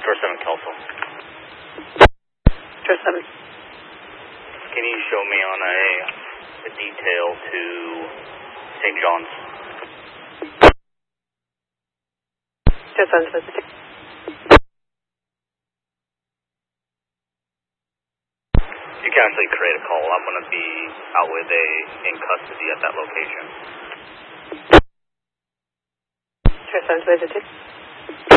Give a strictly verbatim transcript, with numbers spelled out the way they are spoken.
Door seven Kelso. Door seven. Can you show me on a, a detail to Saint John's? Door seven specific. You can actually create a call. I'm going to be out with a in custody at that location. Door seven specific.